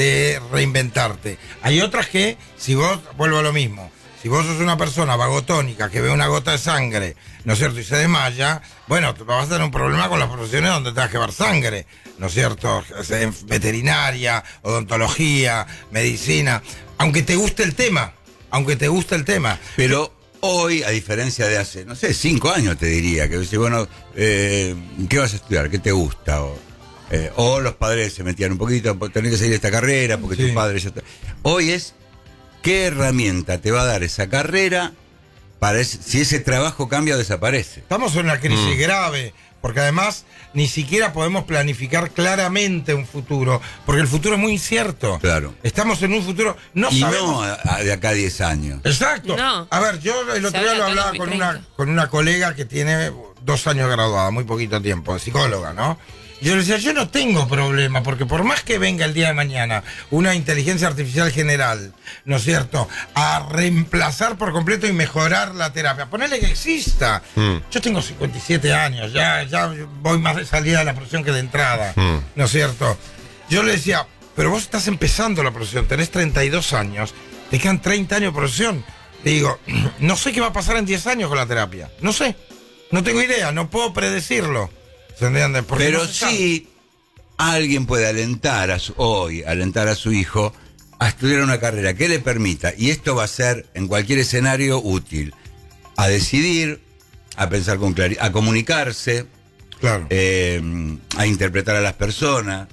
reinventarte. Hay otras que, si vos, vuelvo a lo mismo, si vos sos una persona vagotónica que ve una gota de sangre, ¿no es cierto?, y se desmaya, bueno, vas a tener un problema con las profesiones donde tengas que ver sangre, ¿no es cierto?, veterinaria, odontología, medicina, aunque te guste el tema. Pero hoy, a diferencia de hace, no sé, 5 años te diría, que dice, bueno, ¿qué vas a estudiar? ¿Qué te gusta? O los padres se metían un poquito, tenés que seguir esta carrera porque tu padre ya está. Hoy es, ¿qué herramienta te va a dar esa carrera para si ese trabajo cambia o desaparece? Estamos en una crisis grave, porque además ni siquiera podemos planificar claramente un futuro, porque el futuro es muy incierto. Claro. Estamos en un futuro, no y sabemos. no de acá a 10 años. Exacto. No. A ver, yo el otro día lo hablaba con una colega que tiene 2 años graduada, muy poquito tiempo, psicóloga, ¿no? Yo le decía, yo no tengo problema, porque por más que venga el día de mañana una inteligencia artificial general, ¿no es cierto?, a reemplazar por completo y mejorar la terapia, ponerle que exista. Yo tengo 57 años, ya voy más de salida de la profesión que de entrada, ¿no es cierto? Yo le decía, pero vos estás empezando la profesión, tenés 32 años, te quedan 30 años de profesión. Le digo, no sé qué va a pasar en 10 años con la terapia, no sé, no tengo idea, no puedo predecirlo. Pero no sí, alguien puede alentar a su hijo a estudiar una carrera que le permita, y esto va a ser en cualquier escenario útil, a decidir, a pensar con claridad, a comunicarse, claro, a interpretar a las personas,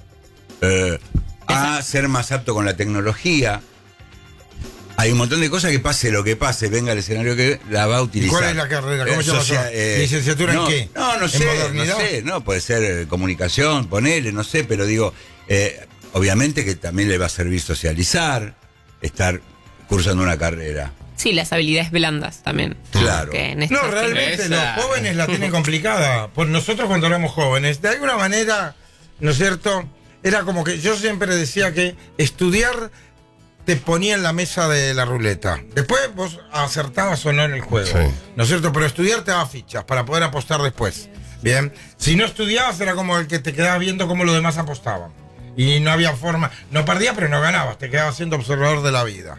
a ser más apto con la tecnología. Hay un montón de cosas que pase lo que pase, venga el escenario que la va a utilizar. ¿Cuál es la carrera? ¿Cómo se llama? ¿Licenciatura en qué? No sé, puede ser comunicación, ponele, no sé, pero digo, obviamente que también le va a servir socializar, estar cursando una carrera. Sí, las habilidades blandas también. Claro. No, realmente los jóvenes la tienen complicada. Pues nosotros cuando éramos jóvenes, de alguna manera, ¿no es cierto?, era como que yo siempre decía que estudiar te ponía en la mesa de la ruleta. Después vos acertabas o no en el juego, sí, ¿no es cierto? Pero estudiar te daba fichas para poder apostar después. Bien, si no estudiabas era como el que te quedabas viendo cómo los demás apostaban. Y no había forma, no perdías pero no ganabas, te quedabas siendo observador de la vida.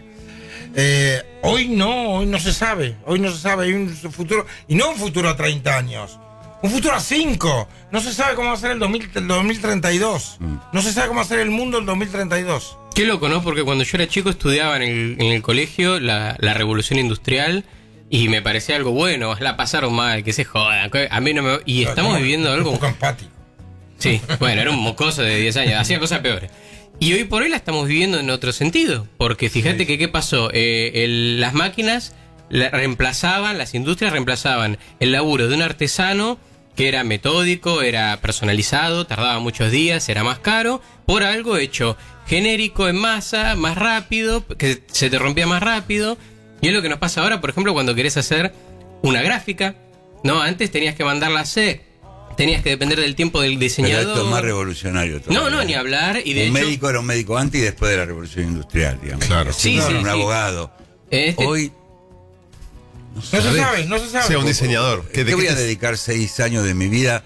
Hoy no se sabe, hay un futuro, y no un futuro a 30 años, un futuro a 5. No se sabe cómo va a ser el 2032. No se sabe cómo va a ser el mundo el 2032. Qué loco, ¿no? Porque cuando yo era chico estudiaba en el colegio la revolución industrial y me parecía algo bueno. La pasaron mal, que se jodan. A mí no me... Y estamos viviendo algo... Un poco empático. Sí, bueno, era un mocoso de 10 años, hacía cosas peores. Y hoy por hoy la estamos viviendo en otro sentido. Porque fíjate que ¿qué pasó? Las máquinas las industrias reemplazaban el laburo de un artesano que era metódico, era personalizado, tardaba muchos días, era más caro, por algo hecho genérico, en masa, más rápido, que se te rompía más rápido. Y es lo que nos pasa ahora, por ejemplo, cuando querés hacer una gráfica, ¿no? Antes tenías que mandarla a hacer, tenías que depender del tiempo del diseñador. Pero esto es más revolucionario todavía. No, ni hablar. Y de un hecho, médico era un médico antes y después de la revolución industrial, digamos. Claro. Sí, un abogado. Hoy... No se sabe. Sea un diseñador. ¿Qué voy a dedicar 6 años de mi vida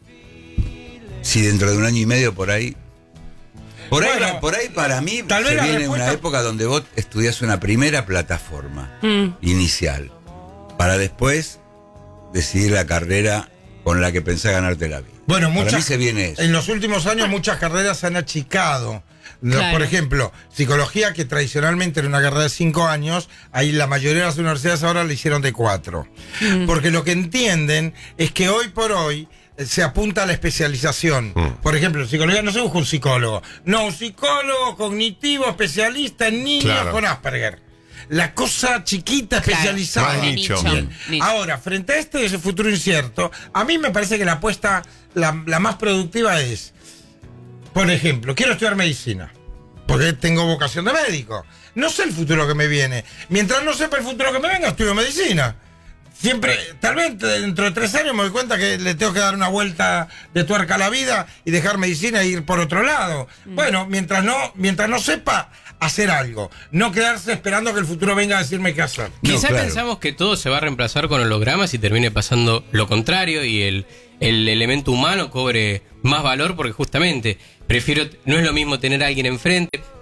si dentro de 1 año y medio por ahí? Por ahí para mí tal vez se viene respuesta... una época donde vos estudiás una primera plataforma inicial para después decidir la carrera con la que pensás ganarte la vida. Bueno, para mí se viene eso. En los últimos años muchas carreras se han achicado. Claro. Por ejemplo, psicología, que tradicionalmente era una carrera de 5 años, ahí la mayoría de las universidades ahora la hicieron de 4. Porque lo que entienden es que hoy por hoy se apunta a la especialización. Por ejemplo, en psicología no se busca un psicólogo. No, un psicólogo cognitivo especialista en niños con Asperger. La cosa chiquita, especializada. Más nicho. Bien. Ahora, frente a ese futuro incierto, a mí me parece que la apuesta, la más productiva es, por ejemplo, quiero estudiar medicina, porque tengo vocación de médico. No sé el futuro que me viene. Mientras no sepa el futuro que me venga, estudio medicina. Siempre, tal vez dentro de 3 años me doy cuenta que le tengo que dar una vuelta de tuerca a la vida y dejar medicina e ir por otro lado. Bueno, mientras no sepa hacer algo, no quedarse esperando que el futuro venga a decirme qué hacer. Quizás pensamos que todo se va a reemplazar con hologramas y termine pasando lo contrario y el elemento humano cobre más valor porque justamente no es lo mismo tener a alguien enfrente.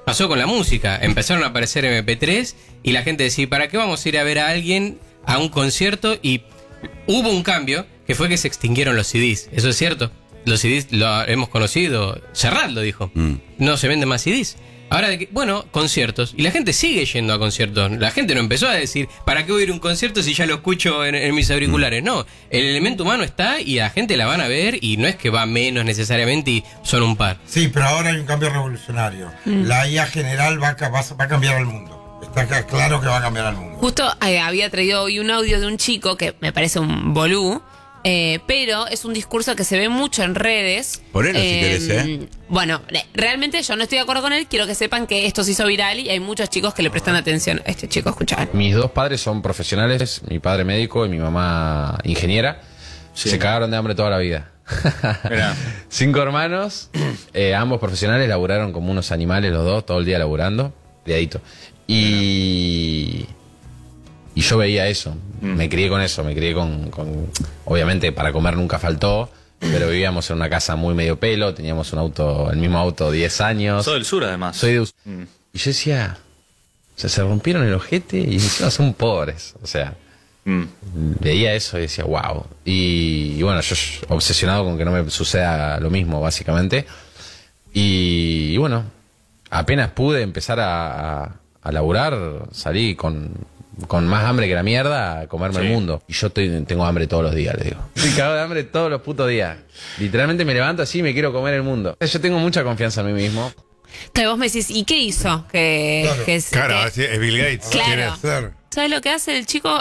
pasó con la música. Empezaron a aparecer MP3 y la gente decía, ¿para qué vamos a ir a ver a alguien a un concierto? Y hubo un cambio que fue que se extinguieron los CDs. ¿Eso es cierto? Los CDs lo hemos conocido. Serrat lo dijo. No se venden más CDs. Ahora, bueno, conciertos. Y la gente sigue yendo a conciertos. La gente no empezó a decir, ¿para qué voy a ir a un concierto si ya lo escucho en mis auriculares? No, el elemento humano está y la gente la van a ver y no es que va menos necesariamente y son un par. Sí, pero ahora hay un cambio revolucionario. La IA general va a cambiar al mundo. Está claro que va a cambiar al mundo. Justo había traído hoy un audio de un chico que me parece un bolú, pero es un discurso que se ve mucho en redes. Ponelo si querés, Bueno, realmente yo no estoy de acuerdo con él. Quiero que sepan que esto se hizo viral y hay muchos chicos que le prestan atención. Este chico, escuchá. Mis dos padres son profesionales, mi padre médico y mi mamá ingeniera. Sí. Se cagaron de hambre toda la vida. 5 hermanos, ambos profesionales, laburaron como unos animales los dos, todo el día laburando, criadito. Y yo veía eso, me crié con eso, me crié con obviamente para comer nunca faltó, pero vivíamos en una casa muy medio pelo, teníamos un auto, el mismo auto 10 años. Soy del sur además. Soy de Y yo decía, o sea, se rompieron el ojete y encima son pobres, o sea, veía eso y decía, wow. Y bueno, yo obsesionado con que no me suceda lo mismo, básicamente. Y bueno, apenas pude empezar a laburar, salí con más hambre que la mierda a comerme el mundo. Y yo tengo hambre todos los días, le digo. Estoy cagado de hambre todos los putos días. Literalmente me levanto así y me quiero comer el mundo. Yo tengo mucha confianza en mí mismo. Entonces vos me decís, ¿y qué hizo? Claro, es Bill Gates. Claro. ¿Sabes lo que hace el chico?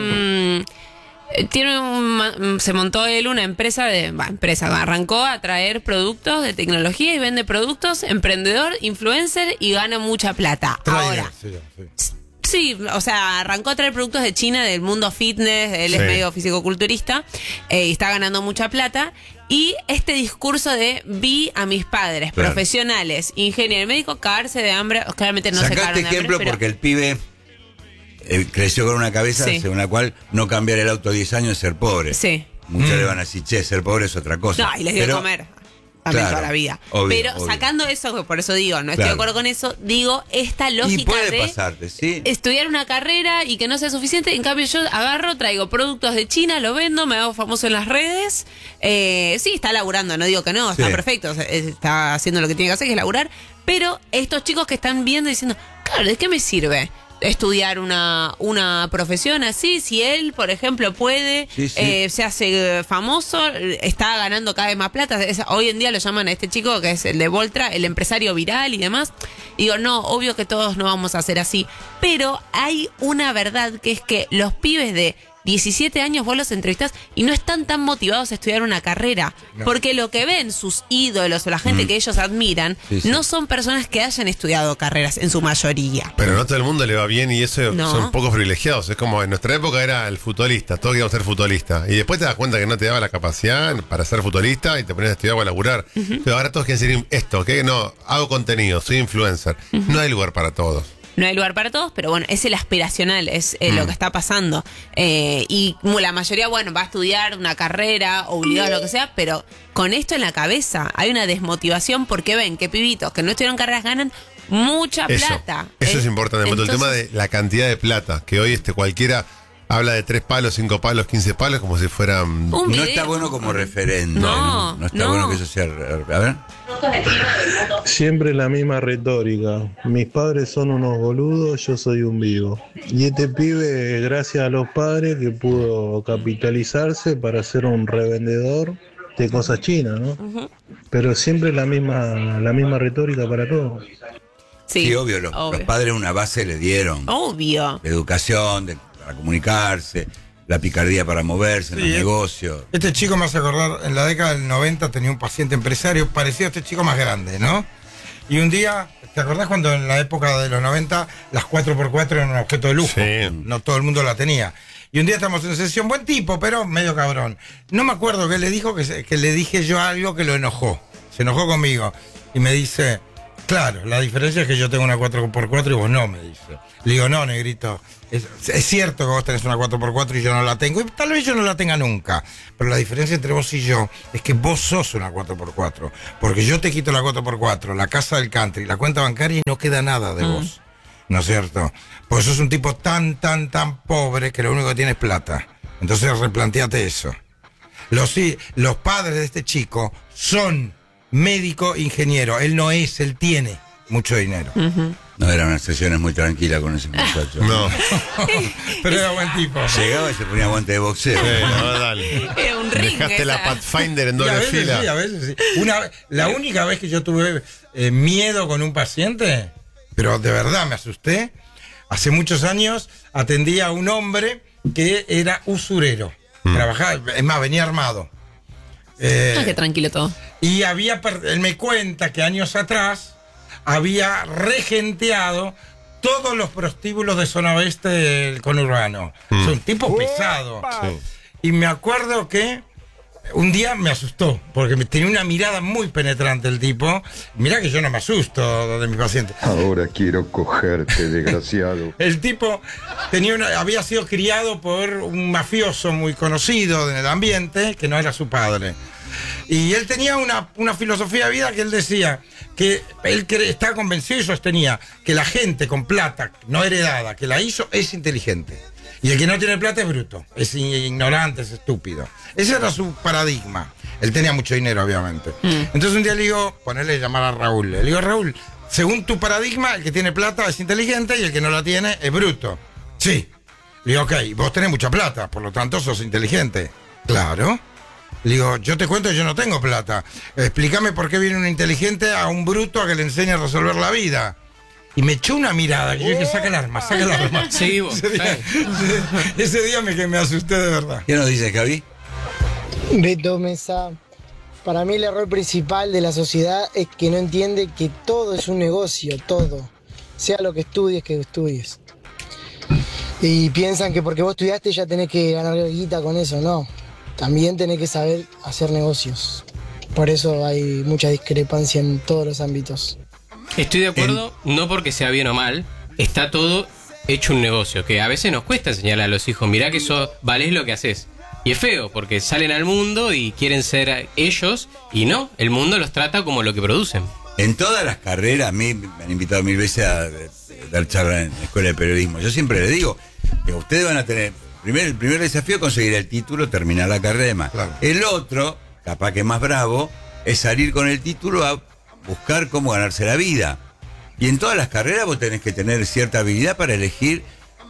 Se montó él una empresa arrancó a traer productos de tecnología y vende productos, emprendedor, influencer y gana mucha plata. Ahora, sí, o sea, arrancó a traer productos de China, del mundo fitness, él es medio fisicoculturista, y está ganando mucha plata. Y este discurso de vi a mis padres, profesionales, ingeniero y médico, cagarse de hambre, claramente no se cagaron de hambre. Ejemplo pero... porque el pibe creció con una cabeza según la cual no cambiar el auto 10 años es ser pobre. Sí. Muchos le van a decir, che, ser pobre es otra cosa. No, y les dio de comer también toda la vida. Pero sacando eso, por eso digo, no estoy de acuerdo con eso, digo, esta lógica y puede pasarte, estudiar una carrera y que no sea suficiente. En cambio, yo agarro, traigo productos de China, lo vendo, me hago famoso en las redes. Sí, está laburando, no digo que no, está perfecto, está haciendo lo que tiene que hacer, que es laburar. Pero estos chicos que están viendo diciendo, claro, ¿de qué me sirve estudiar una profesión así? Si él, por ejemplo, puede, se hace famoso, está ganando cada vez más plata. Hoy en día lo llaman a este chico, que es el de Voltra, el empresario viral y demás. Y digo, no, obvio que todos no vamos a ser así. Pero hay una verdad, que es que los pibes de 17 años vos los entrevistás y no están tan motivados a estudiar una carrera. No. Porque lo que ven sus ídolos o la gente que ellos admiran no son personas que hayan estudiado carreras en su mayoría. Pero no todo el mundo le va bien y eso son pocos privilegiados. Es como en nuestra época era el futbolista, todos queríamos ser futbolistas. Y después te das cuenta que no te daba la capacidad para ser futbolista y te ponías a estudiar o a laburar. Pero ahora todos quieren decir esto, que no, hago contenido, soy influencer. No hay lugar para todos. No hay lugar para todos, pero bueno, es el aspiracional, es lo que está pasando. Y la mayoría, va a estudiar una carrera, obligado a lo que sea, pero con esto en la cabeza hay una desmotivación porque ven que pibitos que no estudiaron carreras ganan mucha plata. Eso es importante, entonces, el tema de la cantidad de plata, que hoy cualquiera habla de 3 palos, 5 palos, 15 palos, como si fueran... No está bueno como referente. No está bueno que eso sea... A ver. Siempre la misma retórica. Mis padres son unos boludos, yo soy un vivo. Y este pibe, gracias a los padres, que pudo capitalizarse para ser un revendedor de cosas chinas, ¿no? Pero siempre la misma retórica para todos. Sí, obvio, los padres una base le dieron. Obvio. De educación, para comunicarse, la picardía para moverse en los negocios. Este chico me hace acordar, en la década del 90 tenía un paciente empresario parecido a este chico, más grande, ¿no? Y un día, ¿te acordás cuando en la época de los 90 las 4x4 eran un objeto de lujo? Sí. No todo el mundo la tenía. Y un día estamos en sesión, buen tipo, pero medio cabrón. No me acuerdo qué le dijo, que le dije yo algo que lo enojó. Se enojó conmigo. Y me dice, Claro, la diferencia es que yo tengo una 4x4 y vos no, me dice. Le digo, no, negrito, es cierto que vos tenés una 4x4 y yo no la tengo, y tal vez yo no la tenga nunca, pero la diferencia entre vos y yo es que vos sos una 4x4, porque yo te quito la 4x4, la casa del country, la cuenta bancaria y no queda nada de vos, ¿no es cierto? Porque sos un tipo tan pobre que lo único que tiene es plata. Entonces replanteate eso. Los padres de este chico son médico, ingeniero, él no es, él tiene mucho dinero. No eran unas sesiones muy tranquilas con ese muchacho. No. Pero era buen tipo. Llegaba y se ponía guante de boxeo. No, dale. Era un ring. Dejaste la Pathfinder en Y a doble veces fila. sí, a veces sí. La única vez que yo tuve miedo con un paciente, pero de verdad me asusté, hace muchos años atendía a un hombre que era usurero. Trabajaba, es más, venía armado. Qué tranquilo todo. Y él me cuenta que años atrás había regenteado todos los prostíbulos de zona oeste del conurbano. Es un tipo pesado. Sí. Y me acuerdo que un día me asustó, porque tenía una mirada muy penetrante el tipo. Mirá que yo no me asusto de mis pacientes. Ahora quiero cogerte, desgraciado. El tipo había sido criado por un mafioso muy conocido en el ambiente, que no era su padre. Y él tenía una filosofía de vida que él decía que él estaba convencido y sostenía que la gente con plata no heredada, que la hizo, es inteligente. Y el que no tiene plata es bruto, es ignorante, es estúpido. Ese era su paradigma. Él tenía mucho dinero, obviamente. Entonces un día le digo, ponerle llamar a Raúl. Le digo, Raúl, según tu paradigma, el que tiene plata es inteligente y el que no la tiene es bruto. Sí. Le digo, ok, vos tenés mucha plata, por lo tanto sos inteligente. Claro. Le digo, yo te cuento que yo no tengo plata. Explícame por qué viene un inteligente a un bruto a que le enseñe a resolver la vida. Y me echó una mirada, que yo dije, saca el arma, saca el arma. Sí, vos. Ese día me asusté de verdad. ¿Qué nos dice, Javi? Beto Mesa, para mí el error principal de la sociedad es que no entiende que todo es un negocio, todo. Sea lo que estudies. Y piensan que porque vos estudiaste ya tenés que ganar guita con eso, no. También tenés que saber hacer negocios. Por eso hay mucha discrepancia en todos los ámbitos. Estoy de acuerdo, no porque sea bien o mal, está todo hecho un negocio, que a veces nos cuesta enseñarle a los hijos, mirá que valés lo que haces. Y es feo, porque salen al mundo y quieren ser ellos, y no, el mundo los trata como lo que producen. En todas las carreras, a mí me han invitado 1000 veces a dar charla en la escuela de periodismo. Yo siempre les digo que ustedes van a tener, el primer desafío es conseguir el título, terminar la carrera y demás. Claro. El otro, capaz que más bravo, es salir con el título a buscar cómo ganarse la vida. Y en todas las carreras vos tenés que tener cierta habilidad para elegir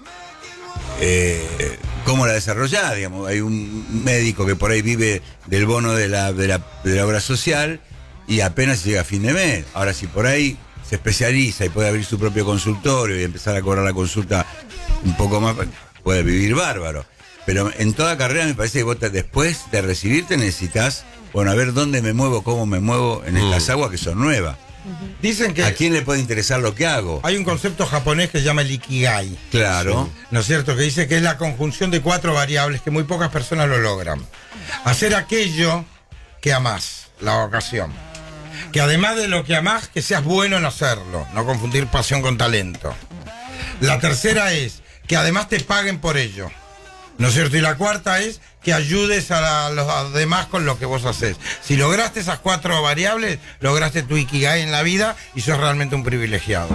cómo la desarrollás. Digamos, hay un médico que por ahí vive del bono de la obra social y apenas llega a fin de mes. Ahora, si por ahí se especializa y puede abrir su propio consultorio y empezar a cobrar la consulta un poco más, puede vivir bárbaro. Pero en toda carrera me parece que vos después de recibirte necesitas, bueno, a ver dónde me muevo, cómo me muevo en estas aguas que son nuevas. Dicen que ¿a quién le puede interesar lo que hago? Hay un concepto japonés que se llama el ikigai. Claro. Sí. ¿No es cierto? Que dice que es la conjunción de 4 variables que muy pocas personas lo logran. Hacer aquello que amás, la vocación. Que además de lo que amás, que seas bueno en hacerlo. No confundir pasión con talento. La tercera es que además te paguen por ello. ¿No es cierto? Y la cuarta es que ayudes a los demás con lo que vos haces. Si lograste esas 4 variables, lograste tu ikigai en la vida y sos realmente un privilegiado.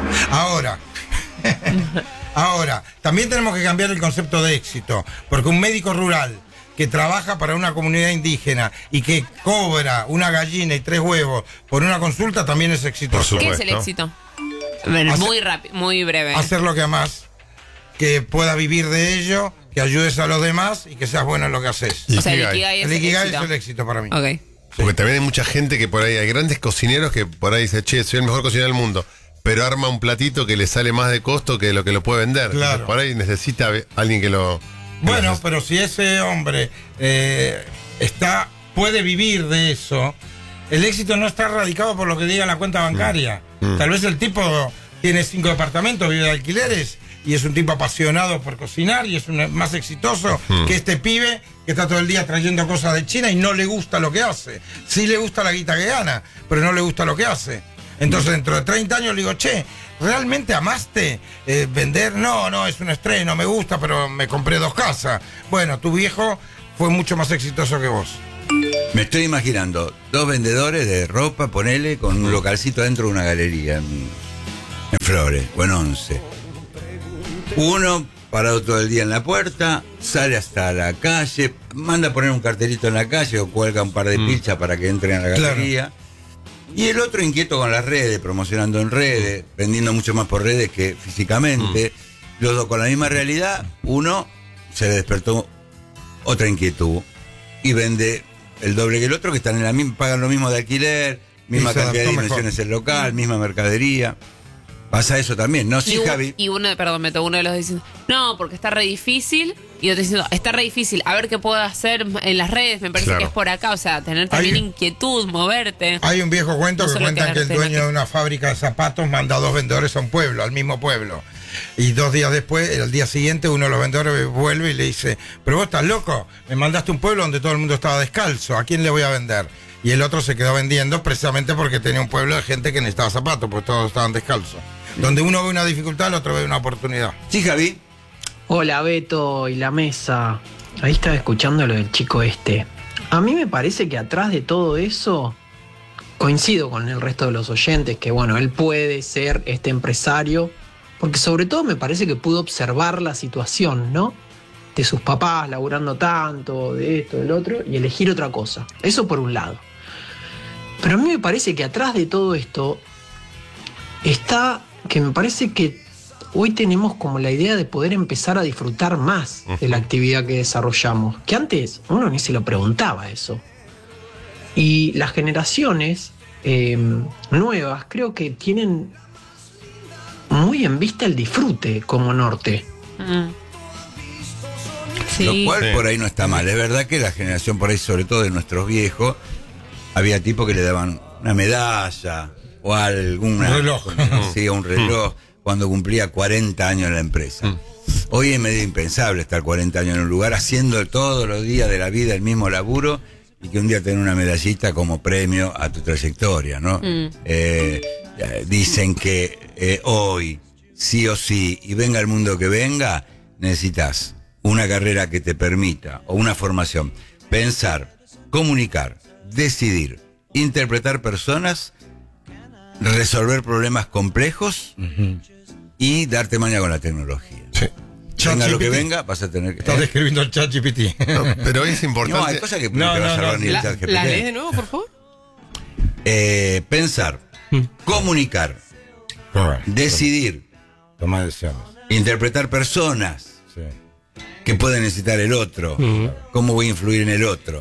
Ahora, también tenemos que cambiar el concepto de éxito, porque un médico rural que trabaja para una comunidad indígena y que cobra una gallina y 3 huevos por una consulta también es exitoso. ¿Qué es el éxito? Muy rápido, muy breve. Hacer lo que amás, que puedas vivir de ello, que ayudes a los demás y que seas bueno en lo que haces. O sea, el ikigai es el éxito para mí. Ok. Porque también hay mucha gente que por ahí, hay grandes cocineros que por ahí dice, che, soy el mejor cocinero del mundo, pero arma un platito que le sale más de costo que lo puede vender. Claro. Entonces, por ahí necesita alguien que lo... Bueno, pero si ese hombre puede vivir de eso, el éxito no está radicado por lo que diga la cuenta bancaria. Tal vez el tipo tiene 5 departamentos, vive de alquileres y es un tipo apasionado por cocinar y es más exitoso que este pibe que está todo el día trayendo cosas de China y no le gusta lo que hace. Sí le gusta la guita que gana, pero no le gusta lo que hace. Entonces, dentro de 30 años le digo, che, ¿realmente amaste vender? No, es un estreno, me gusta, pero me compré 2 casas. Bueno, tu viejo fue mucho más exitoso que vos. Me estoy imaginando 2 vendedores de ropa, ponele, con un localcito dentro de una galería en Flores o en 11. Uno parado todo el día en la puerta, sale hasta la calle, manda a poner un cartelito en la calle o cuelga un par de pilchas para que entren a la galería. Claro. Y el otro inquieto con las redes, promocionando en redes, vendiendo mucho más por redes que físicamente. Los dos con la misma realidad. Uno se le despertó otra inquietud y vende el doble que el otro, que están en la misma, pagan lo mismo de alquiler, misma cantidad de dimensiones el local, misma mercadería. Pasa eso también, ¿no? Sí, Javi. Y uno de los diciendo, no, porque está re difícil. Y otro diciendo, está re difícil, a ver qué puedo hacer en las redes, me parece que es por acá. O sea, tener también inquietud, moverte. Hay un viejo cuento que cuentan que el dueño de una fábrica de zapatos manda a 2 vendedores a un pueblo, al mismo pueblo. Y 2 días después, el día siguiente, uno de los vendedores vuelve y le dice, pero vos estás loco, me mandaste a un pueblo donde todo el mundo estaba descalzo, ¿a quién le voy a vender? Y el otro se quedó vendiendo precisamente porque tenía un pueblo de gente que necesitaba zapatos, porque todos estaban descalzos. Donde uno ve una dificultad, el otro ve una oportunidad. Sí, Javi. Hola, Beto y la mesa. Ahí estaba escuchando lo del chico este. A mí me parece que atrás de todo eso, coincido con el resto de los oyentes, que bueno, él puede ser este empresario, porque sobre todo me parece que pudo observar la situación, ¿no? De sus papás laburando tanto, de esto, del otro, y elegir otra cosa. Eso por un lado. Pero a mí me parece que atrás de todo esto está que me parece que hoy tenemos como la idea de poder empezar a disfrutar más de la actividad que desarrollamos, que antes uno ni se lo preguntaba eso. Y las generaciones nuevas creo que tienen muy en vista el disfrute como norte. Sí. Lo cual por ahí no está mal. Es verdad que la generación por ahí, sobre todo de nuestros viejos, había tipos que le daban una medalla o algún reloj. Sí, un reloj cuando cumplía 40 años en la empresa. Hoy es medio impensable estar 40 años en un lugar haciendo todos los días de la vida el mismo laburo y que un día tener una medallita como premio a tu trayectoria, ¿no? Dicen que hoy, sí o sí, y venga el mundo que venga, necesitas una carrera que te permita, o una formación, pensar, comunicar, decidir, interpretar personas, resolver problemas complejos y darte maña con la tecnología. Sí. Venga lo que venga, vas a tener que... Estás describiendo el ChatGPT. No, pero es importante... No, hay cosas que no te vas a salvar ni el ChatGPT. ¿La lees de nuevo, por favor? Pensar, comunicar, decidir, tomar decisiones, interpretar personas que puede necesitar el otro, cómo voy a influir en el otro,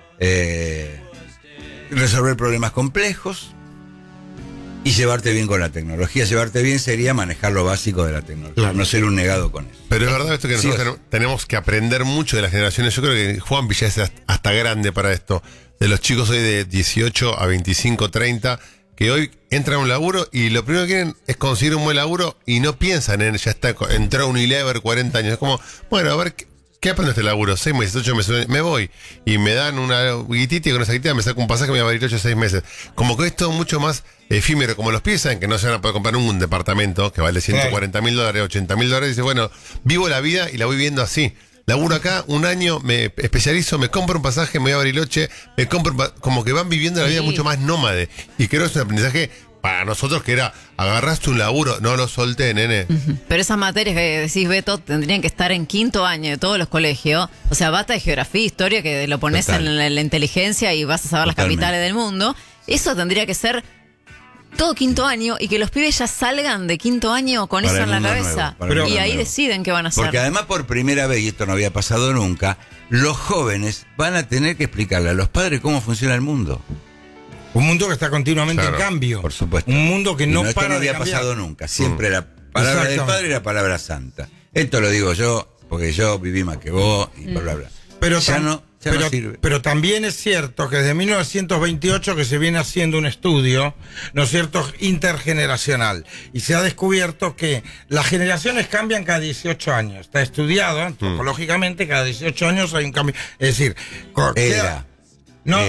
resolver problemas complejos y llevarte bien con la tecnología. Llevarte bien sería manejar lo básico de la tecnología, no ser un negado con eso. Pero es verdad esto que nosotros tenemos que aprender mucho de las generaciones. Yo creo que Juan Villa es hasta grande para esto. De los chicos hoy de 18 a 25, 30, que hoy entran a un laburo y lo primero que quieren es conseguir un buen laburo y no piensan en, ya está, entró a Unilever 40 años. Es como, bueno, a ver, ¿qué aprendo este laburo? 6 meses, 8 meses, me voy. Y me dan una guitita y con esa guitita me saco un pasaje y me va a ir 8 o 6 meses. Como que es todo mucho más efímero, como los piensan, que no se van a poder comprar un departamento que vale $140,000, $80,000. Y dice, bueno, vivo la vida y la voy viendo así. Laburo acá, un año, me especializo, me compro un pasaje, me voy a Bariloche, me compro como que van viviendo la vida mucho más nómade. Y creo que es un aprendizaje para nosotros que era, agarraste un laburo, no lo solté, nene. Pero esas materias que decís, Beto, tendrían que estar en 5º año de todos los colegios. O sea, basta de geografía, historia, que lo pones en la inteligencia y vas a saber las capitales del mundo. Eso tendría que ser todo 5º año y que los pibes ya salgan de 5º año con eso en la cabeza. Y ahí deciden qué van a hacer. Porque además por primera vez, y esto no había pasado nunca, los jóvenes van a tener que explicarle a los padres cómo funciona el mundo. Un mundo que está continuamente en cambio. Por supuesto. Un mundo que no para esto no había pasado nunca. Siempre la palabra del padre era palabra santa. Esto lo digo yo, porque yo viví más que vos y bla, bla. Pero ya no sirve. Pero también es cierto que desde 1928 que se viene haciendo un estudio, ¿no es cierto?, intergeneracional. Y se ha descubierto que las generaciones cambian cada 18 años. Está estudiado antropológicamente, cada 18 años hay un cambio. Es decir, Era.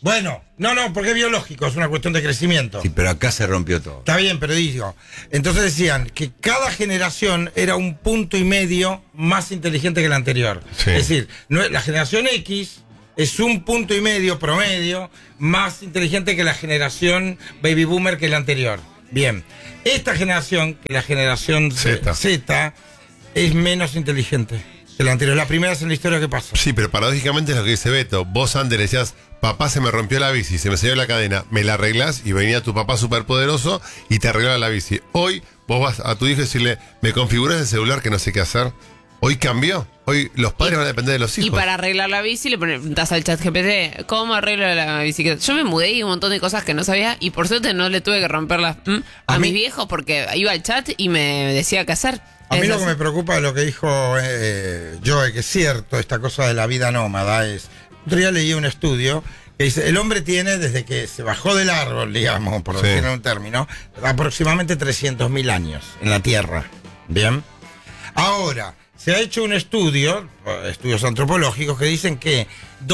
Bueno, no, porque es biológico, es una cuestión de crecimiento. Sí, pero acá se rompió todo. Está bien, pero digo, entonces decían que cada generación era 1,5 puntos más inteligente que la anterior. Sí. Es decir, la generación X es 1,5 puntos promedio más inteligente que la generación Baby Boomer que la anterior. Bien, esta generación, que la generación Z, es menos inteligente que la anterior. La primera es en la historia que pasa. Sí, pero paradójicamente es lo que dice Beto. Vos antes le decías, papá, se me rompió la bici, se me salió la cadena, me la arreglás, y venía tu papá superpoderoso y te arreglaba la bici. Hoy vos vas a tu hijo y decirle, me configurás el celular que no sé qué hacer. Hoy cambió. Hoy los padres van a depender de los hijos. Y para arreglar la bici le preguntas al chat GPT, ¿cómo arreglo la bicicleta? Yo me mudé y un montón de cosas que no sabía y por suerte no le tuve que romper a mis viejos porque iba al chat y me decía qué hacer. A mí lo que me preocupa de lo que dijo Joe, que es cierto, esta cosa de la vida nómada, es... Otro día leí un estudio que dice, el hombre tiene, desde que se bajó del árbol, digamos, por decirlo en un término, aproximadamente 300.000 años en la Tierra. ¿Bien? Ahora, se ha hecho un estudio, estudios antropológicos, que dicen que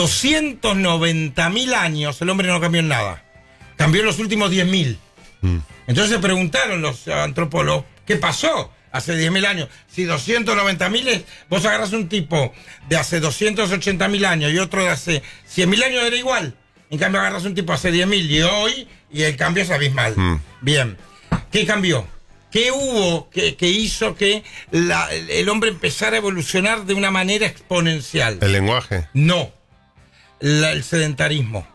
290.000 años el hombre no cambió en nada. Cambió en los últimos 10.000. Entonces se preguntaron los antropólogos, ¿qué pasó hace 10.000 años? Si 290.000, vos agarrás un tipo de hace 280.000 años y otro de hace 100.000 años, era igual. En cambio agarras un tipo hace 10.000 y hoy, y el cambio es abismal. Bien, ¿qué cambió? ¿Qué hubo que hizo que el hombre empezara a evolucionar de una manera exponencial? ¿El lenguaje? No, el sedentarismo,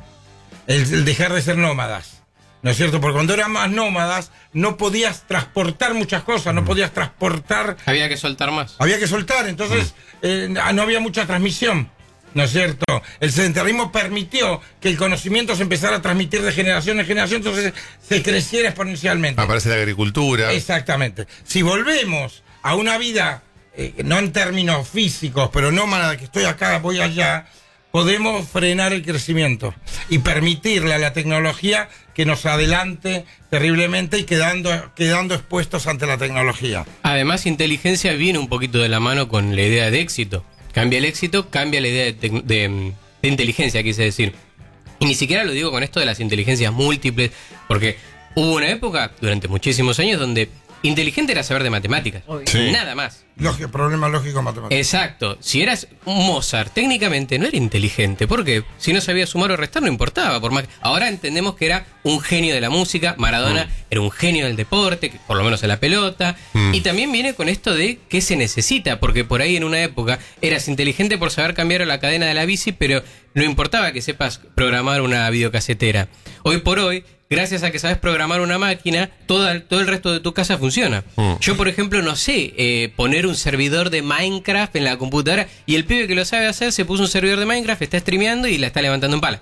el dejar de ser nómadas. ¿No es cierto? Porque cuando eran más nómadas no podías transportar muchas cosas, no podías transportar... Había que soltar más. Había que soltar, entonces no había mucha transmisión, ¿no es cierto? El sedentarismo permitió que el conocimiento se empezara a transmitir de generación en generación, entonces se creciera exponencialmente. Aparece la agricultura. Exactamente. Si volvemos a una vida, no en términos físicos, pero nómada, que estoy acá, voy allá, podemos frenar el crecimiento y permitirle a la tecnología que nos adelante terriblemente y quedando expuestos ante la tecnología. Además, inteligencia viene un poquito de la mano con la idea de éxito. Cambia el éxito, cambia la idea de inteligencia, quise decir. Y ni siquiera lo digo con esto de las inteligencias múltiples, porque hubo una época, durante muchísimos años, donde inteligente era saber de matemáticas. Sí. Nada más. Problema lógico matemático. Exacto. Si eras un Mozart, técnicamente no era inteligente. ¿Por qué? Si no sabía sumar o restar, no importaba. Ahora entendemos que era un genio de la música. Maradona era un genio del deporte, por lo menos en la pelota. Y también viene con esto de qué se necesita. Porque por ahí en una época eras inteligente por saber cambiar la cadena de la bici, pero no importaba que sepas programar una videocasetera. Hoy por hoy, gracias a que sabes programar una máquina, todo el resto de tu casa funciona. Yo, por ejemplo, no sé poner un servidor de Minecraft en la computadora, y el pibe que lo sabe hacer se puso un servidor de Minecraft, está streameando y la está levantando en pala.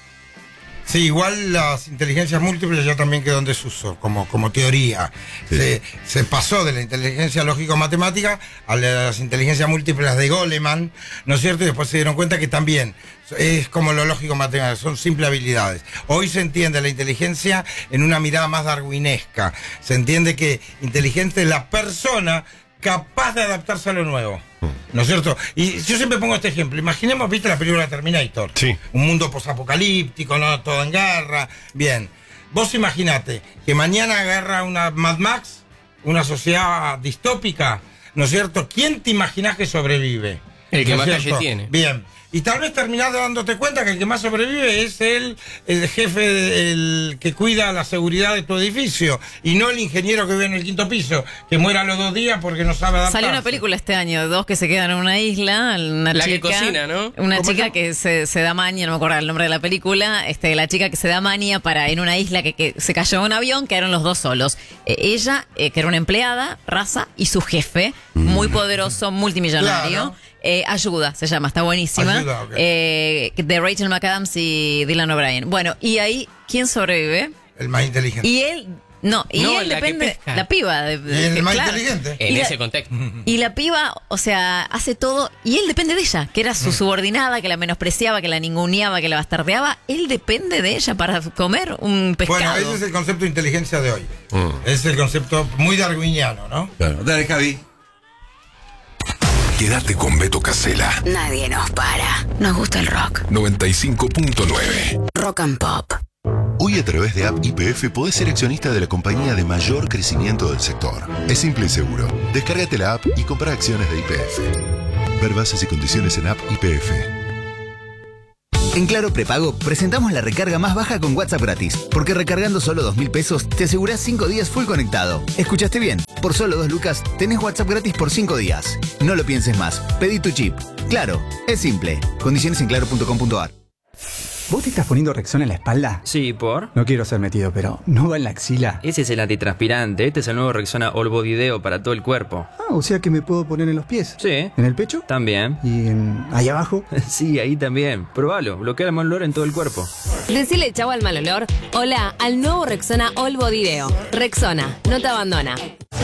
Sí, igual las inteligencias múltiples ya también quedó en desuso, como teoría. Sí. Se pasó de la inteligencia lógico-matemática a las inteligencias múltiples de Goleman, ¿no es cierto? Y después se dieron cuenta que también es como lo lógico-matemático, son simples habilidades. Hoy se entiende la inteligencia en una mirada más darwinesca. Se entiende que inteligente es la persona capaz de adaptarse a lo nuevo, ¿no es cierto? Y yo siempre pongo este ejemplo. Imaginemos, ¿viste la película Terminator? Sí. Un mundo posapocalíptico, ¿no? Todo en guerra. Bien. Vos imaginate que mañana agarra una Mad Max, una sociedad distópica, ¿no es cierto? ¿Quién te imaginás que sobrevive? El que más calle tiene. Bien. Y tal vez terminás dándote cuenta que el que más sobrevive es el jefe, el que cuida la seguridad de tu edificio, y no el ingeniero que vive en el 5º piso, que muera a los 2 días porque no sabe adaptarse. Salió una película este año, 2 que se quedan en una isla, la chica que cocina, ¿no? Una chica que se da maña, no me acuerdo el nombre de la película, la chica que se da maña para en una isla que se cayó un avión, quedaron los 2 solos. Ella, que era una empleada, raza, y su jefe, muy poderoso, multimillonario. Claro. Ayuda, se llama, está buenísima. Ayuda, okay. De Rachel McAdams y Dylan O'Brien. Bueno, y ahí, ¿quién sobrevive? El más inteligente. Y él, él depende, la piba. El más inteligente. En ese contexto. Y la piba, o sea, hace todo, y él depende de ella, que era su subordinada, que la menospreciaba, que la ninguneaba, que la bastardeaba. Él depende de ella para comer un pescado. Bueno, ese es el concepto de inteligencia de hoy. Es el concepto muy darwiniano, ¿no? Claro. Dale, Javi. Quédate con Beto Casella. Nadie nos para. Nos gusta el rock. 95.9. Rock and Pop. Hoy a través de App YPF podés ser accionista de la compañía de mayor crecimiento del sector. Es simple y seguro. Descárgate la app y compra acciones de YPF. Ver bases y condiciones en App YPF. En Claro Prepago presentamos la recarga más baja con WhatsApp gratis. Porque recargando solo 2.000 pesos te asegurás 5 días full conectado. ¿Escuchaste bien? Por solo 2 lucas tenés WhatsApp gratis por 5 días. No lo pienses más. Pedí tu chip. Claro, es simple. Condiciones en claro.com.ar. ¿Vos te estás poniendo Rexona en la espalda? Sí, ¿por? No quiero ser metido, pero ¿no va en la axila? Ese es el antitranspirante. Este es el nuevo Rexona All Body Deo para todo el cuerpo. Ah, o sea que me puedo poner en los pies. Sí. ¿En el pecho? También. ¿Y ahí abajo? Sí, ahí también. Probalo. Bloquea el mal olor en todo el cuerpo. Decile chau al mal olor. Hola al nuevo Rexona All Body Deo. Rexona, no te abandona.